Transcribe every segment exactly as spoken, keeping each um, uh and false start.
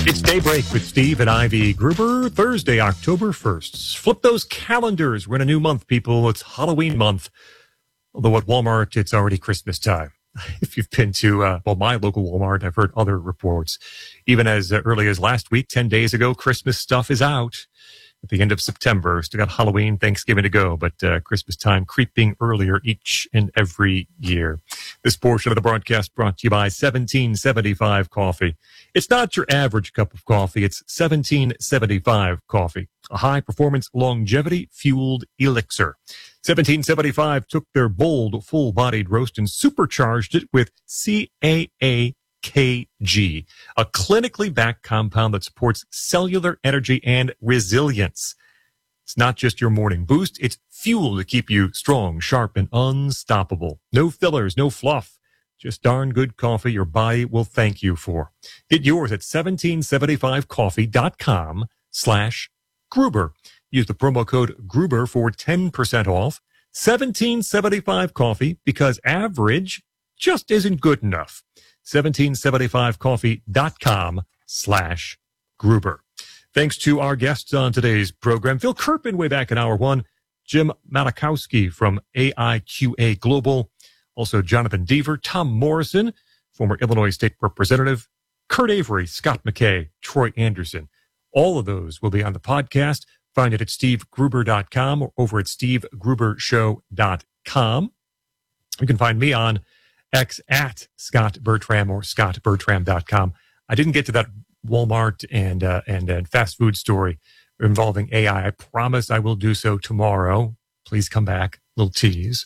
It's Daybreak with Steve and Ivy Gruber, Thursday, October first. Flip those calendars. We're in a new month, people. It's Halloween month. Although at Walmart, it's already Christmas time. If you've been to, uh, well, my local Walmart, I've heard other reports. Even as uh, early as last week, ten days ago, Christmas stuff is out. At the end of September, still got Halloween, Thanksgiving to go, but uh, Christmas time creeping earlier each and every year. This portion of the broadcast brought to you by seventeen seventy-five Coffee. It's not your average cup of coffee. It's seventeen seventy-five Coffee, a high-performance, longevity-fueled elixir. seventeen seventy-five took their bold, full-bodied roast and supercharged it with C A A K G, a clinically backed compound that supports cellular energy and resilience. It's not just your morning boost, it's fuel to keep you strong, sharp, and unstoppable. No fillers, no fluff. Just darn good coffee your body will thank you for. Get yours at seventeen seventy-five coffee dot com slash Gruber. Use the promo code Gruber for ten percent off. seventeen seventy-five Coffee, because average just isn't good enough. seventeen seventy-five coffee dot com slash Gruber. Thanks to our guests on today's program, Phil Kerpen way back in hour one, Jim Malikowski from A I Q A Global, also Jonathan Deaver, Tom Morrison, former Illinois State Representative, Kurt Avery, Scott McKay, Troy Anderson. All of those will be on the podcast. Find it at steve gruber dot com or over at steve gruber show dot com. You can find me on X at Scott Bertram or scott bertram dot com. I didn't get to that Walmart and, uh, and, and fast food story involving A I. I promise I will do so tomorrow. Please come back. Little tease.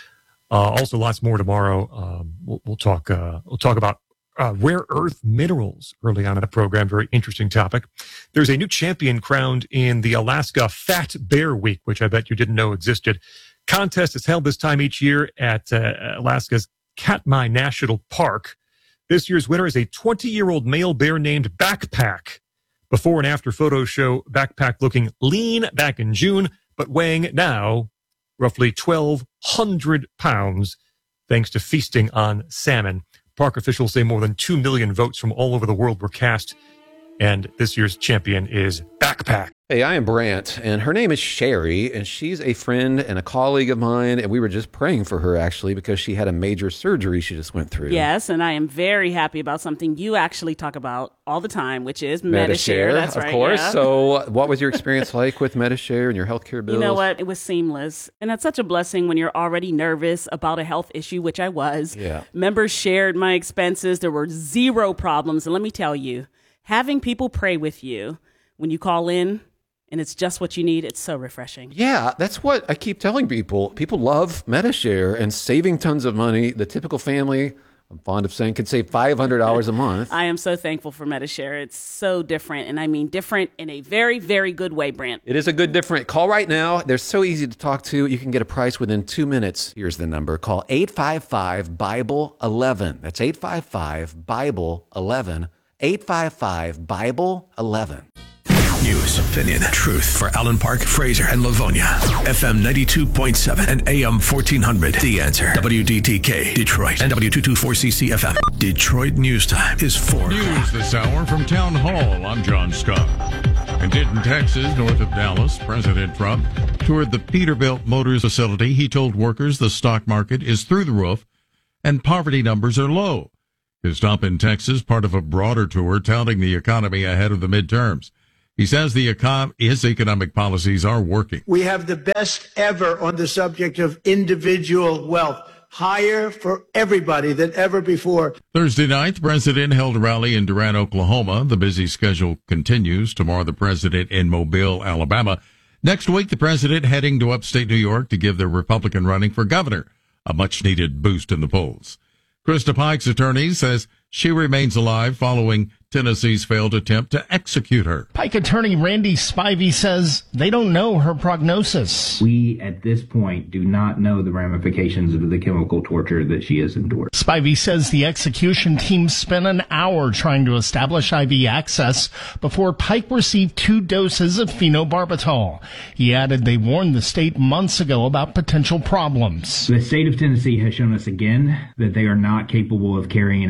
Uh, also lots more tomorrow. Um, we'll, we'll talk, uh, we'll talk about uh, rare earth minerals early on in the program. Very interesting topic. There's a new champion crowned in the Alaska Fat Bear Week, which I bet you didn't know existed. Contest is held this time each year at uh, Alaska's Katmai National Park. This year's winner is a twenty-year-old male bear named Backpack. Before and after photos show Backpack looking lean back in June, but weighing now roughly twelve hundred pounds, thanks to feasting on salmon. Park officials say more than two million votes from all over the world were cast, and this year's champion is Backpack. Hey, I am Brant, and her name is Sherry, and she's a friend and a colleague of mine, and we were just praying for her, actually, because she had a major surgery she just went through. Yes, and I am very happy about something you actually talk about all the time, which is Medi-Share. Medi-Share, That's of right, course. yeah. So what was your experience like with Medi-Share and your healthcare bills? You know what? It was seamless, and that's such a blessing when you're already nervous about a health issue, which I was. Yeah. Members shared my expenses. There were zero problems, and let me tell you, having people pray with you when you call in, and it's just what you need, it's so refreshing. Yeah, that's what I keep telling people. People love Medi-Share and saving tons of money. The typical family, I'm fond of saying, could save five hundred dollars a month. I am so thankful for Medi-Share. It's so different, and I mean different in a very, very good way, Brant. It is a good different. Call right now. They're so easy to talk to. You can get a price within two minutes. Here's the number. Call eight five five Bible eleven. That's eight five five Bible eleven. eight five five Bible eleven. News, opinion, truth for Allen Park, Fraser, and Livonia. F M ninety-two point seven and A M fourteen hundred. The Answer. W D T K, Detroit, and W two twenty-four C C F M. Detroit News Time is four. News this hour from Town Hall. I'm John Scott. In Denton, Texas, north of Dallas, President Trump toured the Peterbilt Motors facility. He told workers the stock market is through the roof and poverty numbers are low. His stop in Texas, part of a broader tour touting the economy ahead of the midterms. He says the econ- his economic policies are working. We have the best ever on the subject of individual wealth, higher for everybody than ever before. Thursday night, the president held a rally in Durant, Oklahoma. The busy schedule continues. Tomorrow, the president in Mobile, Alabama. Next week, the president heading to upstate New York to give the Republican running for governor a much-needed boost in the polls. Krista Pike's attorney says she remains alive following Tennessee's failed attempt to execute her. Pike attorney Randy Spivey says they don't know her prognosis. We, at this point, do not know the ramifications of the chemical torture that she has endured. Spivey says the execution team spent an hour trying to establish I V access before Pike received two doses of phenobarbital. He added they warned the state months ago about potential problems. The state of Tennessee has shown us again that they are not capable of carrying out an execution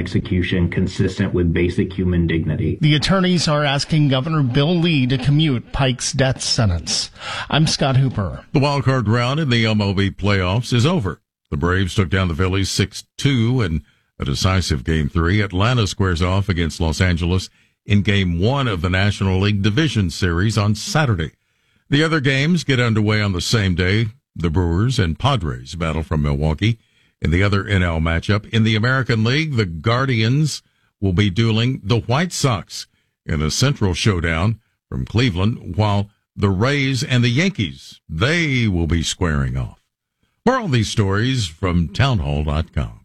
execution consistent with basic human dignity. The attorneys are asking Governor Bill Lee to commute Pike's death sentence. I'm Scott Hooper. The wild card round in the M L B playoffs is over. The Braves took down the Phillies six two in a decisive Game three. Atlanta squares off against Los Angeles in Game one of the National League Division Series on Saturday. The other games get underway on the same day. The Brewers and Padres battle from Milwaukee. In the other N L matchup, in the American League, the Guardians will be dueling the White Sox in a central showdown from Cleveland, while the Rays and the Yankees, they will be squaring off. More on these stories from townhall dot com.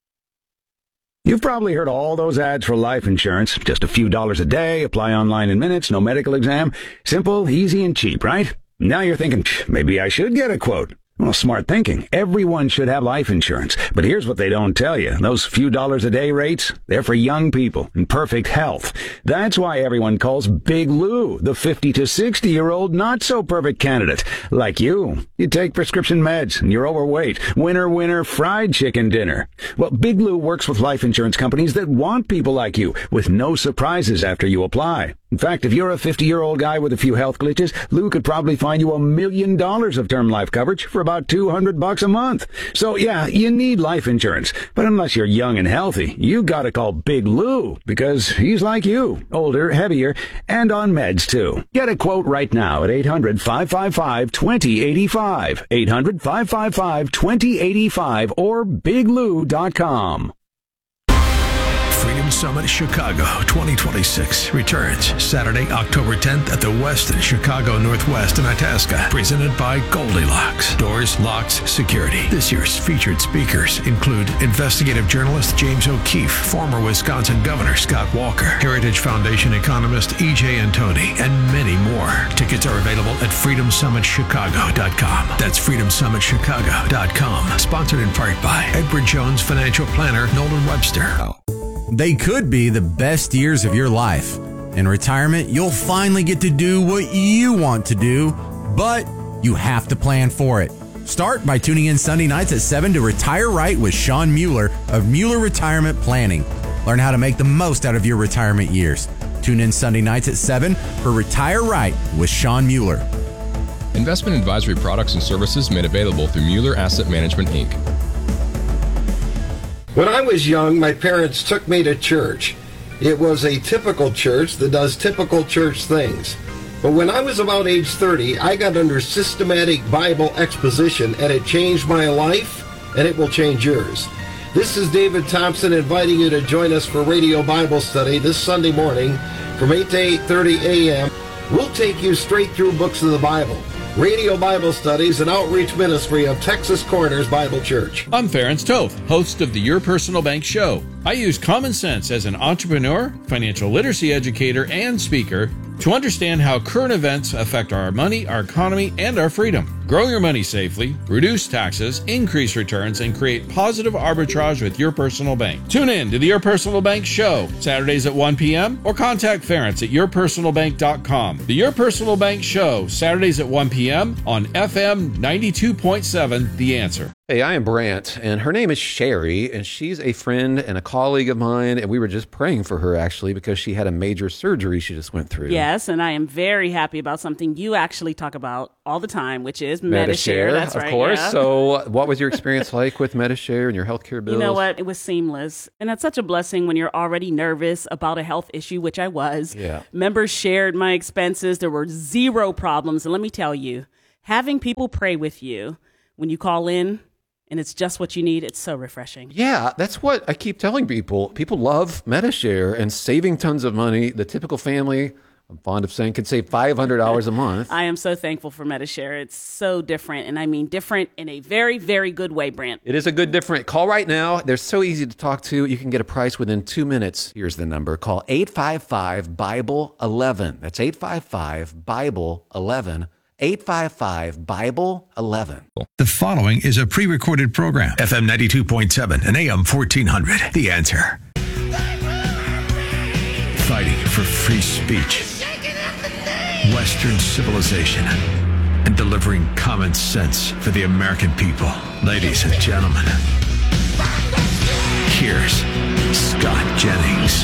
You've probably heard all those ads for life insurance. Just a few dollars a day, apply online in minutes, no medical exam. Simple, easy, and cheap, right? Now you're thinking, maybe I should get a quote. Well, smart thinking. Everyone should have life insurance. But here's what they don't tell you. Those few dollars a day rates, they're for young people in perfect health. That's why everyone calls Big Lou the fifty to sixty-year-old not-so-perfect candidate. Like you. You take prescription meds and you're overweight. Winner, winner, fried chicken dinner. Well, Big Lou works with life insurance companies that want people like you with no surprises after you apply. In fact, if you're a fifty-year-old guy with a few health glitches, Lou could probably find you a million dollars of term life coverage for about two hundred bucks a month. So yeah, you need life insurance. But unless you're young and healthy, you gotta call Big Lou because he's like you, older, heavier, and on meds too. Get a quote right now at eight hundred, five five five, two zero eight five, eight hundred, five five five, two zero eight five or big lou dot com. Freedom Summit Chicago twenty twenty-six returns Saturday, October tenth at the Westin Chicago Northwest in Itasca, presented by Goldilocks. Doors, locks, security. This year's featured speakers include investigative journalist James O'Keefe, former Wisconsin Governor Scott Walker, Heritage Foundation economist E J Antoni, and many more. Tickets are available at freedom summit chicago dot com. That's freedom summit chicago dot com. Sponsored in part by Edward Jones financial planner Nolan Webster. They could be the best years of your life. In retirement, you'll finally get to do what you want to do, but you have to plan for it. Start by tuning in Sunday nights at seven to Retire Right with Sean Mueller of Mueller Retirement Planning. Learn how to make the most out of your retirement years. Tune in Sunday nights at seven for Retire Right with Sean Mueller. Investment advisory products and services made available through Mueller Asset Management, Incorporated. When I was young, my parents took me to church. It was a typical church that does typical church things. But when I was about age thirty, I got under systematic Bible exposition, and it changed my life, and it will change yours. This is David Thompson inviting you to join us for Radio Bible Study this Sunday morning from eight to eight thirty a.m. We'll take you straight through books of the Bible. Radio Bible Studies, an outreach ministry of Texas Corners Bible Church. I'm Ference Toth, host of the Your Personal Bank Show. I use common sense as an entrepreneur, financial literacy educator, and speaker to understand how current events affect our money, our economy, and our freedom. Grow your money safely, reduce taxes, increase returns, and create positive arbitrage with Your Personal Bank. Tune in to the Your Personal Bank Show, Saturdays at one p.m. or contact Ference at your personal bank dot com. The Your Personal Bank Show, Saturdays at one p.m. on F M ninety-two point seven, The Answer. Hey, I am Brant, and her name is Sherry, and she's a friend and a colleague of mine, and we were just praying for her, actually, because she had a major surgery she just went through. Yes, and I am very happy about something you actually talk about all the time, which is Medi-Share. That's of right, course. yeah. So what was your experience like with Medi-Share and your healthcare bills? You know what? It was seamless. And that's such a blessing when you're already nervous about a health issue, which I was. Yeah. Members shared my expenses. There were zero problems. And let me tell you, having people pray with you when you call in, and it's just what you need, it's so refreshing. Yeah, that's what I keep telling people. People love Medi-Share and saving tons of money. The typical family, I'm fond of saying, could save five hundred dollars a month. I am so thankful for Medi-Share. It's so different, and I mean different in a very, very good way, Brant. It is a good different. Call right now. They're so easy to talk to. You can get a price within two minutes. Here's the number. Call eight five five, Bible eleven. That's eight five five, Bible eleven. eight five five, Bible eleven. The following is a pre-recorded program. F M ninety-two point seven and A M fourteen hundred. The Answer. Fighting for free speech, Western civilization, and delivering common sense for the American people. Ladies and gentlemen, here's Scott Jennings.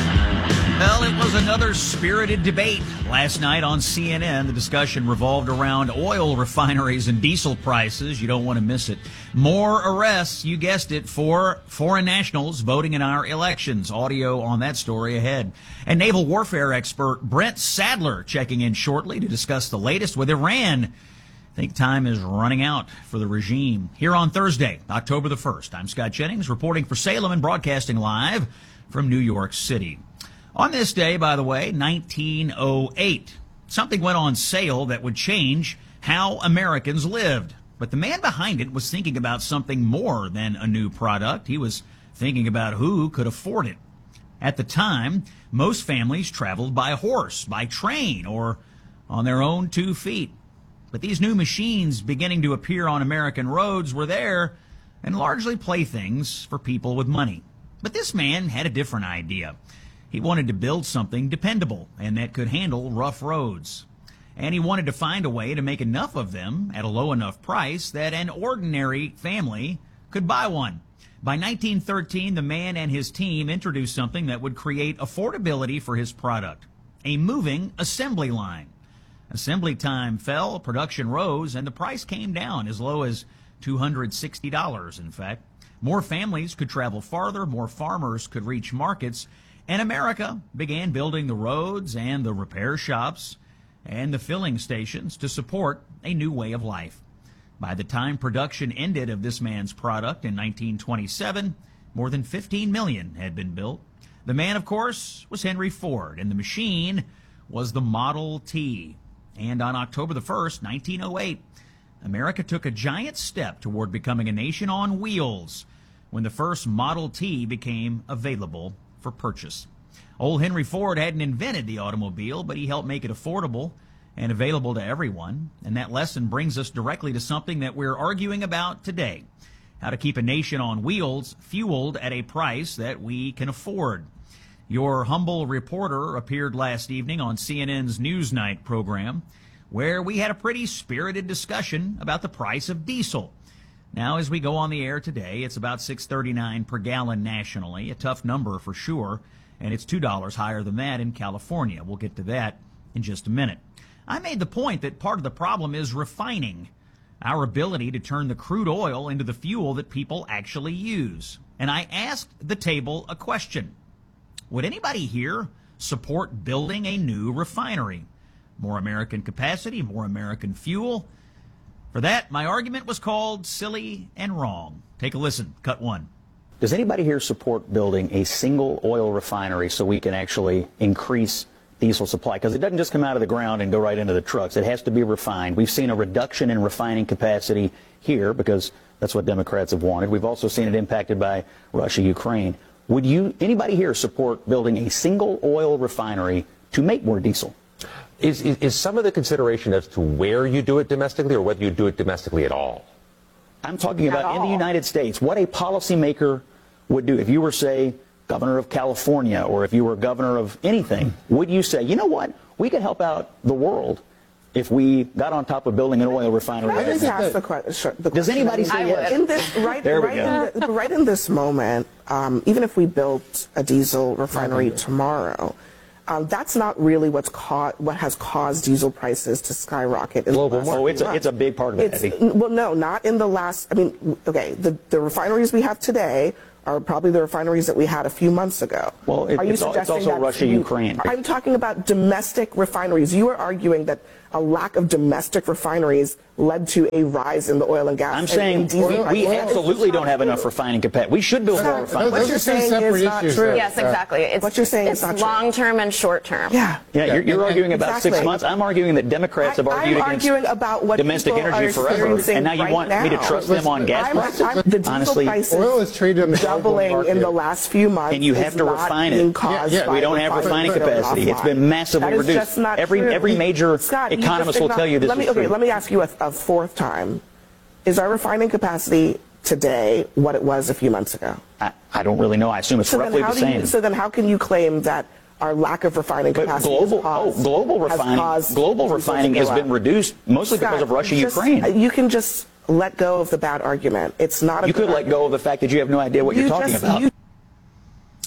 Well, it was another spirited debate last night on C N N. The discussion revolved around oil refineries and diesel prices. You don't want to miss it. More arrests, you guessed it, for foreign nationals voting in our elections. Audio on that story ahead. And naval warfare expert Brent Sadler checking in shortly to discuss the latest with Iran. I think time is running out for the regime. Here on Thursday, October the first, I'm Scott Jennings reporting for Salem and broadcasting live from New York City. On this day, by the way, nineteen oh eight, something went on sale that would change how Americans lived. But the man behind it was thinking about something more than a new product. He was thinking about who could afford it. At the time, most families traveled by horse, by train, or on their own two feet. But these new machines beginning to appear on American roads were there and largely playthings for people with money. But this man had a different idea. He wanted to build something dependable and that could handle rough roads. And he wanted to find a way to make enough of them at a low enough price that an ordinary family could buy one. By nineteen thirteen, the man and his team introduced something that would create affordability for his product, a moving assembly line. Assembly time fell, production rose, and the price came down as low as two hundred sixty dollars, in fact. More families could travel farther, more farmers could reach markets, and America began building the roads and the repair shops and the filling stations to support a new way of life. By the time production ended of this man's product in nineteen twenty-seven, more than fifteen million had been built. The man, of course, was Henry Ford, and the machine was the Model T. And on October the first, nineteen oh eight, America took a giant step toward becoming a nation on wheels when the first Model T became available for purchase. Old Henry Ford hadn't invented the automobile, but he helped make it affordable and available to everyone. And that lesson brings us directly to something that we're arguing about today: how to keep a nation on wheels, fueled at a price that we can afford. Your humble reporter appeared last evening on C N N's Newsnight program, where we had a pretty spirited discussion about the price of diesel. Now, as we go on the air today, it's about six thirty-nine per gallon nationally, a tough number for sure, and it's two dollars higher than that in California. We'll get to that in just a minute. I made the point that part of the problem is refining, our ability to turn the crude oil into the fuel that people actually use. And I asked the table a question. Would anybody here support building a new refinery? More American capacity, more American fuel. For that, my argument was called silly and wrong. Take a listen. Cut one. Does anybody here support building a single oil refinery so we can actually increase diesel supply? Because it doesn't just come out of the ground and go right into the trucks. It has to be refined. We've seen a reduction in refining capacity here because that's what Democrats have wanted. We've also seen it impacted by Russia, Ukraine. Would you, anybody here, support building a single oil refinery to make more diesel? Is, is, is some of the consideration as to where you do it domestically or whether you do it domestically at all? I'm talking about in the United States, what a policymaker would do. If you were, say, governor of California, or if you were governor of anything, would you say, you know what, we could help out the world if we got on top of building an oil refinery? Can I just ask the, que- sure, the Does question? anybody say yes? In this, right, there we right, go. In the, right in this moment, um, even if we built a diesel refinery tomorrow, Um, that's not really what's ca- what has caused diesel prices to skyrocket. In Global the last oh, it's a, it's a big part of it, it's, Eddie. Well, no, not in the last, I mean, okay, the, the refineries we have today are probably the refineries that we had a few months ago. Well, it, are you it's, suggesting it's also that Russia, you, Ukraine. I'm talking about domestic refineries. You are arguing that a lack of domestic refineries led to a rise in the oil and gas. I'm and, saying and diesel we, prices. we absolutely don't have enough refining capacity. We should build more refineries. What you're saying is not true. Yes, exactly. It's, what you're saying it's is not long true. term and short term. Yeah. Yeah, you're, you're arguing about exactly. six months. I'm arguing that Democrats have argued I'm against arguing about what domestic energy forever, and now you right want now. me to trust them on gas I'm, prices? I'm, the diesel Honestly, prices oil is traded in the doubling in the last few months. and you have to refine it. Yeah, yeah. We don't have refining capacity. It's been massively that is reduced. Just not every true. every major Scott, economist will tell you this let me, is okay, true. let me ask you a, a fourth time. Is our refining capacity today what it was a few months ago? I, I don't really know. I assume it's so roughly then how the do same. You, so then how can you claim that our lack of refining But capacity global, has caused, oh, global refining, caused global refining has been reduced mostly Scott, because of Russia, just, Ukraine. You can just let go of the bad argument. It's not a You good could let argument. go of the fact that you have no idea what You you're talking just, about. You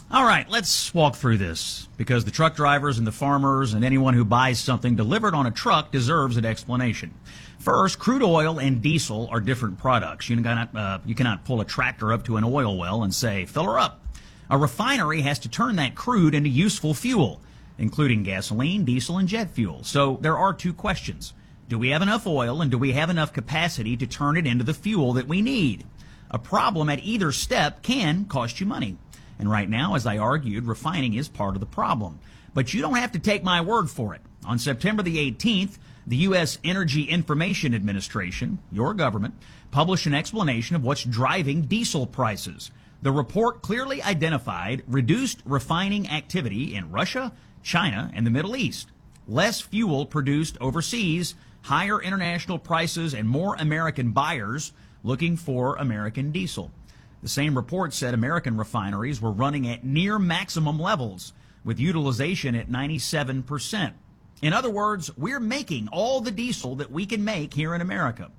All right, let's walk through this, because the truck drivers and the farmers and anyone who buys something delivered on a truck deserves an explanation. First, crude oil and diesel are different products. You cannot, uh, you cannot pull a tractor up to an oil well and say, fill her up. A refinery has to turn that crude into useful fuel, including gasoline, diesel, and jet fuel. So there are two questions. Do we have enough oil, and do we have enough capacity to turn it into the fuel that we need? A problem at either step can cost you money. And right now, as I argued, refining is part of the problem. But you don't have to take my word for it. On September the eighteenth, the U S Energy Information Administration, your government, published an explanation of what's driving diesel prices. The report clearly identified reduced refining activity in Russia, China, and the Middle East. Less fuel produced overseas, higher international prices, and more American buyers looking for American diesel. The same report said American refineries were running at near maximum levels, with utilization at ninety-seven percent. In other words, we're making all the diesel that we can make here in America.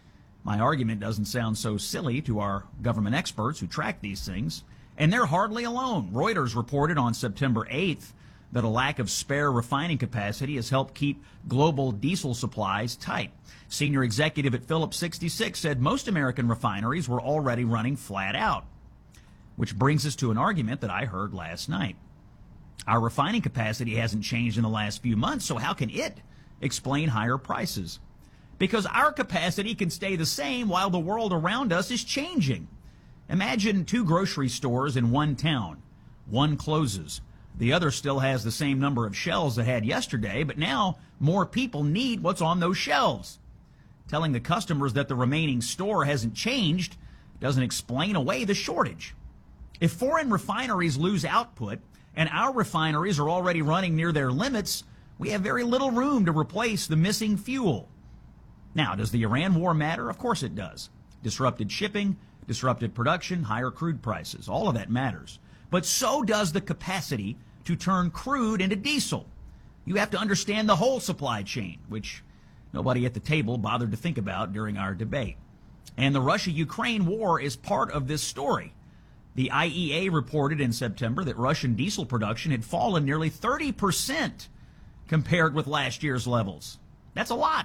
My argument doesn't sound so silly to our government experts who track these things, and they're hardly alone. Reuters reported on September eighth that a lack of spare refining capacity has helped keep global diesel supplies tight. Senior executive at Phillips sixty-six said most American refineries were already running flat out, which brings us to an argument that I heard last night. Our refining capacity hasn't changed in the last few months, so how can it explain higher prices? Because our capacity can stay the same while the world around us is changing. Imagine two grocery stores in one town. One closes. The other still has the same number of shelves it had yesterday, but now more people need what's on those shelves. Telling the customers that the remaining store hasn't changed doesn't explain away the shortage. If foreign refineries lose output and our refineries are already running near their limits, we have very little room to replace the missing fuel. Now, does the Iran war matter? Of course it does. Disrupted shipping, disrupted production, higher crude prices, all of that matters. But so does the capacity to turn crude into diesel. You have to understand the whole supply chain, which nobody at the table bothered to think about during our debate. And the Russia-Ukraine war is part of this story. The I E A reported in September that Russian diesel production had fallen nearly thirty percent compared with last year's levels. That's a lot.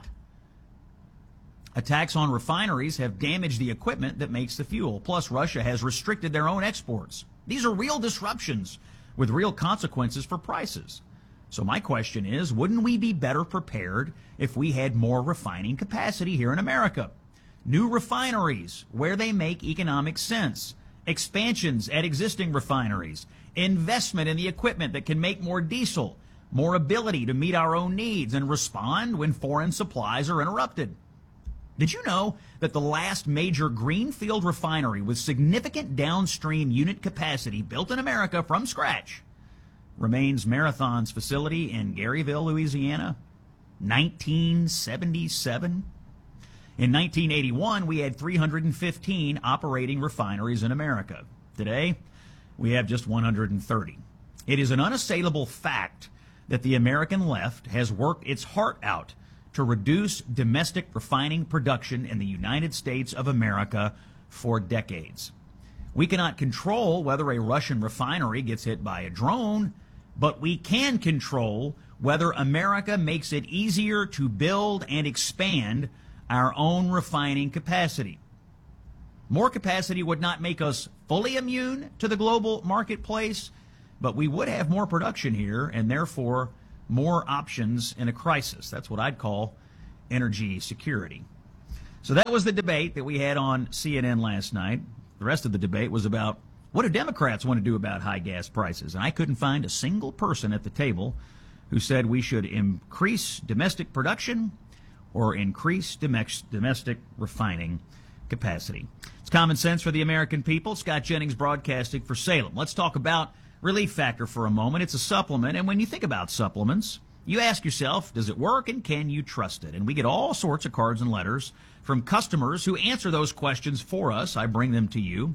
Attacks on refineries have damaged the equipment that makes the fuel. Plus, Russia has restricted their own exports. These are real disruptions with real consequences for prices. So my question is, wouldn't we be better prepared if we had more refining capacity here in America? New refineries where they make economic sense. Expansions at existing refineries. Investment in the equipment that can make more diesel. More ability to meet our own needs and respond when foreign supplies are interrupted. Did you know that the last major greenfield refinery with significant downstream unit capacity built in America from scratch remains Marathon's facility in Garyville, Louisiana? nineteen seventy-seven. In nineteen eighty-one, we had three hundred fifteen operating refineries in America. Today, we have just one hundred thirty. It is an unassailable fact that the American left has worked its heart out to reduce domestic refining production in the United States of America for decades. We cannot control whether a Russian refinery gets hit by a drone, but we can control whether America makes it easier to build and expand our own refining capacity. More capacity would not make us fully immune to the global marketplace, but we would have more production here and therefore more options in a crisis. That's what I'd call energy security. So that was the debate that we had on C N N last night. The rest of the debate was about what do Democrats want to do about high gas prices? And I couldn't find a single person at the table who said we should increase domestic production or increase domestic refining capacity. It's common sense for the American people. Scott Jennings broadcasting for Salem. Let's talk about Relief Factor for a moment. It's a supplement, and when you think about supplements, you ask yourself, does it work and can you trust it? And we get all sorts of cards and letters from customers who answer those questions for us. I bring them to you.